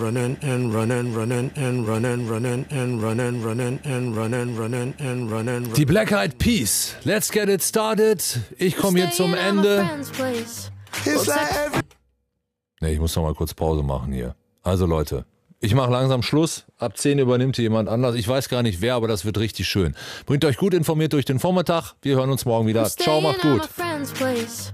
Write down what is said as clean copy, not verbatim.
Running and running, running and running, running and running, running and running, running and running. Die Black Eyed Peas. Let's get it started. Ich komme hier zum Ende. Nee, ich muss noch mal kurz Pause machen hier. Also Leute, ich mache langsam Schluss. Ab 10 übernimmt hier jemand anders. Ich weiß gar nicht wer, aber das wird richtig schön. Bringt euch gut informiert durch den Vormittag. Wir hören uns morgen wieder. Ciao, macht gut.